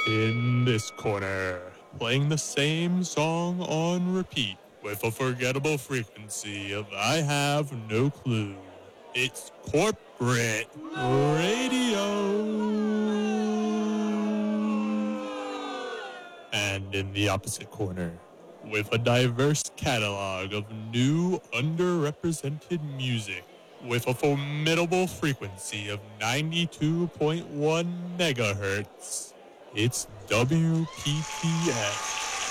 In this corner, playing the same song on repeat with a forgettable frequency of I have no clue. It's corporate radio. And in the opposite corner, with a diverse catalog of new underrepresented music, with a formidable frequency of 92.1 megahertz, it's WPTF.